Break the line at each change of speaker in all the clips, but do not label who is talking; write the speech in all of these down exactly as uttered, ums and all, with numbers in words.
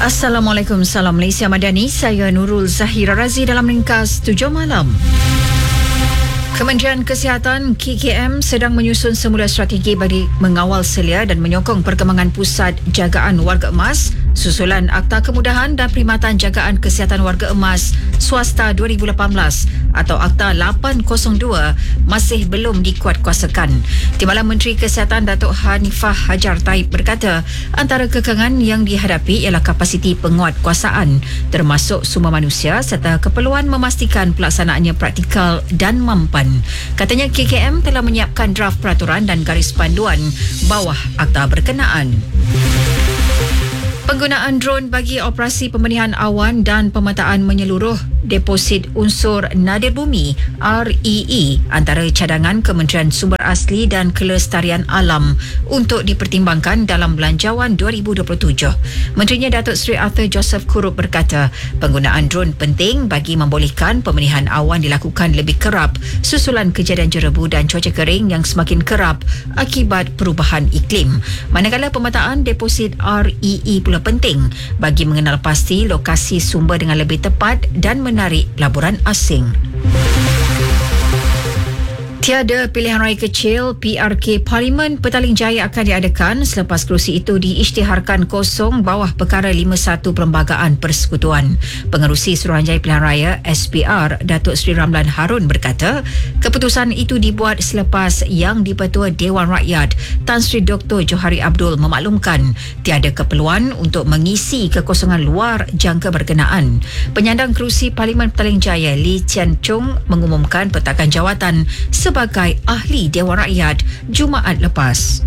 Assalamualaikum, salam Malaysia Madani. Saya Nurul Zahira Razi dalam ringkas tujuh malam. Kementerian Kesihatan K K M sedang menyusun semula strategi bagi mengawal selia dan menyokong perkembangan pusat jagaan warga emas susulan Akta Kemudahan dan Perkhidmatan Jagaan Kesihatan Warga Emas Swasta dua ribu lapan belas atau Akta lapan kosong dua masih belum dikuatkuasakan. Timbalan Menteri Kesihatan Datuk Hanifah Hajar Taib berkata antara kekangan yang dihadapi ialah kapasiti penguatkuasaan termasuk sumber manusia serta keperluan memastikan pelaksanaannya praktikal dan mampan. Katanya K K M telah menyiapkan draft peraturan dan garis panduan bawah akta berkenaan. Penggunaan drone bagi operasi pembenihan awan dan pemetaan menyeluruh deposit unsur nadir bumi R E E antara cadangan Kementerian Sumber Asli dan Kelestarian Alam untuk dipertimbangkan dalam Belanjawan dua ribu dua puluh tujuh. Menterinya Datuk Seri Arthur Joseph Kurup berkata penggunaan drone penting bagi membolehkan pembenihan awan dilakukan lebih kerap susulan kejadian jerebu dan cuaca kering yang semakin kerap akibat perubahan iklim. Manakala pemetaan deposit R E E pula penting bagi mengenal pasti lokasi sumber dengan lebih tepat dan menarik laburan asing. Tiada pilihan raya kecil P R K Parlimen Petaling Jaya akan diadakan selepas kerusi itu diisytiharkan kosong bawah perkara lima puluh satu Perlembagaan Persekutuan. Pengerusi Suruhanjaya Pilihan Raya S P R Datuk Seri Ramlan Harun berkata keputusan itu dibuat selepas Yang di-Pertua Dewan Rakyat Tan Sri Doktor Johari Abdul memaklumkan tiada keperluan untuk mengisi kekosongan luar jangka berkenaan. Penyandang kerusi Parlimen Petaling Jaya Lee Chian Chung mengumumkan petakan jawatan sebagai ahli Dewan Rakyat Jumaat lepas.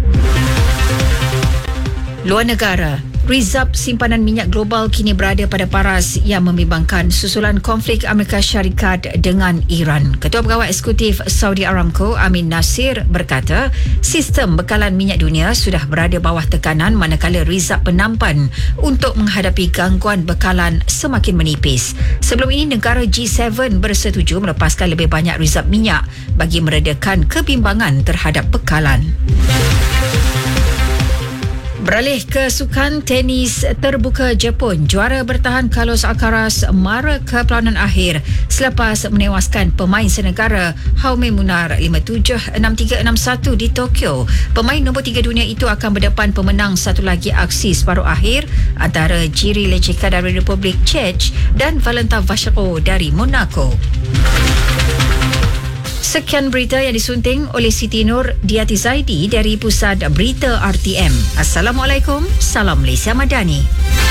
Luar negara, Rizab simpanan minyak global kini berada pada paras yang membimbangkan susulan konflik Amerika Syarikat dengan Iran. Ketua Pegawai Eksekutif Saudi Aramco Amin Nasir berkata sistem bekalan minyak dunia sudah berada bawah tekanan manakala rizab penampan untuk menghadapi gangguan bekalan semakin menipis. Sebelum ini negara G tujuh bersetuju melepaskan lebih banyak rizab minyak bagi meredakan kebimbangan terhadap bekalan. Beralih ke sukan tenis terbuka Jepun, juara bertahan Carlos Alcaraz mara ke perlawanan akhir selepas menewaskan pemain senegara Jaume Munar lima tujuh, enam tiga, enam satu di Tokyo. Pemain nombor tiga dunia itu akan berdepan pemenang satu lagi aksi separuh akhir antara Jiří Lečeka dari Republik Czech dan Valentin Vašákov dari Monaco. Sekian berita yang disunting oleh Siti Nur Diati Zaidi dari Pusat Berita R T M. Assalamualaikum, salam Malaysia Madani.